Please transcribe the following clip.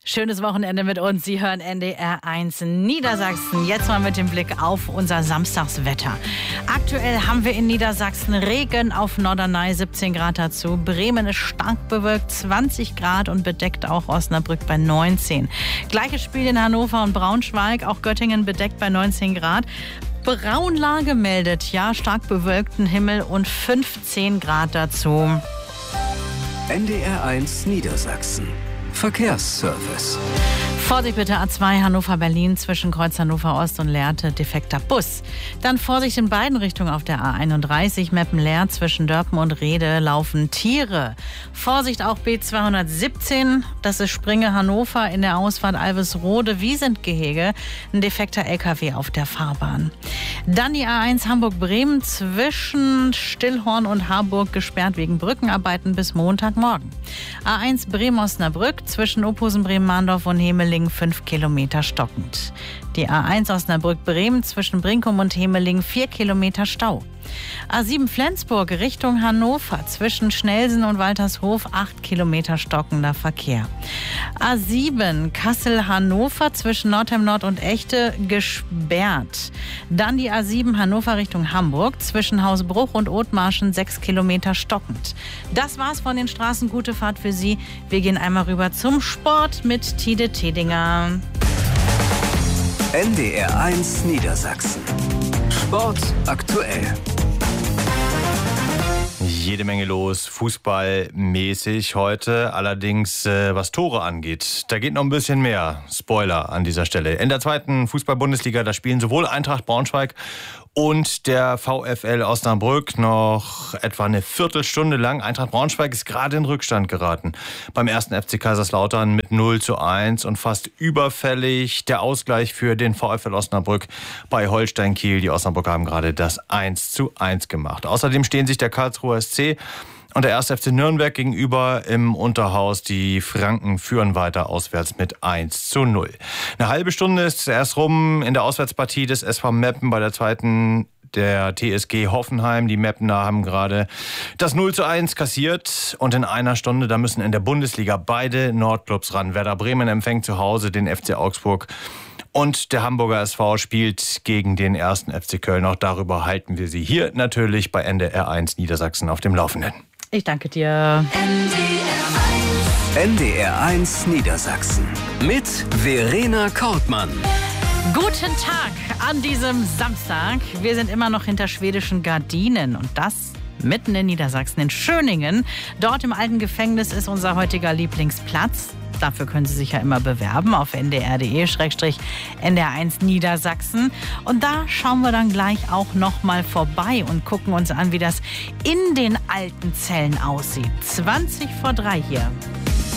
Schönes Wochenende mit uns. Sie hören NDR 1 Niedersachsen. Jetzt mal mit dem Blick auf unser Samstagswetter. Aktuell haben wir in Niedersachsen Regen, auf Norderney 17 Grad dazu. Bremen ist stark bewölkt, 20 Grad und bedeckt auch Osnabrück bei 19. Gleiches Spiel in Hannover und Braunschweig, auch Göttingen bedeckt bei 19 Grad. Braunlage meldet, ja, stark bewölkten Himmel und 15 Grad dazu. NDR 1 Niedersachsen. Verkehrsservice. Vorsicht bitte, A2 Hannover-Berlin zwischen Kreuz Hannover Ost und Lehrte, defekter Bus. Dann Vorsicht in beiden Richtungen auf der A31 Meppen-Leer zwischen Dörpen und Rede laufen Tiere. Vorsicht auch B217, das ist Springe Hannover in der Ausfahrt Alvesrode-Wiesentgehege, ein defekter LKW auf der Fahrbahn. Dann die A1 Hamburg-Bremen zwischen Stillhorn und Harburg gesperrt wegen Brückenarbeiten bis Montagmorgen. A1 Bremen-Osnabrück zwischen Ophusen-Bremen-Mahndorf und Hemeling 5 Kilometer stockend. Die A1 Osnabrück-Bremen zwischen Brinkum und Hemeling 4 Kilometer Stau. A7 Flensburg Richtung Hannover zwischen Schnelsen und Waltershof 8 Kilometer stockender Verkehr. A7 Kassel-Hannover zwischen Nordheim Nord und Echte gesperrt. Dann die A7 Hannover Richtung Hamburg zwischen Hausbruch und Othmarschen 6 Kilometer stockend. Das war's von den Straßen. Gute Fahrt für Sie. Wir gehen einmal rüber zum Sport mit Tide Tedinger. NDR 1 Niedersachsen. Sport aktuell. Jede Menge los, fußballmäßig heute. Allerdings, was Tore angeht, da geht noch ein bisschen mehr. Spoiler an dieser Stelle. In der zweiten Fußball-Bundesliga, da spielen sowohl Eintracht Braunschweig und der VfL Osnabrück noch etwa eine Viertelstunde lang. Eintracht Braunschweig ist gerade in Rückstand geraten. Beim ersten FC Kaiserslautern mit 0:1 und fast überfällig der Ausgleich für den VfL Osnabrück bei Holstein Kiel. Die Osnabrücker haben gerade das 1:1 gemacht. Außerdem stehen sich der Karlsruher SC und der 1. FC Nürnberg gegenüber im Unterhaus. Die Franken führen weiter auswärts mit 1:0. Eine halbe Stunde ist erst rum in der Auswärtspartie des SV Meppen bei der zweiten der TSG Hoffenheim. Die Meppener haben gerade das 0:1 kassiert. Und in einer Stunde, da müssen in der Bundesliga beide Nordclubs ran. Werder Bremen empfängt zu Hause den FC Augsburg. Und der Hamburger SV spielt gegen den 1. FC Köln. Auch darüber halten wir Sie hier natürlich bei NDR 1 Niedersachsen auf dem Laufenden. Ich danke dir. NDR 1 Niedersachsen mit Verena Kortmann. Guten Tag an diesem Samstag. Wir sind immer noch hinter schwedischen Gardinen und das mitten in Niedersachsen, in Schöningen. Dort im alten Gefängnis ist unser heutiger Lieblingsplatz. Dafür können Sie sich ja immer bewerben auf ndr.de/NDR1 Niedersachsen. Und da schauen wir dann gleich auch noch mal vorbei und gucken uns an, wie das in den alten Zellen aussieht. 2:20 hier.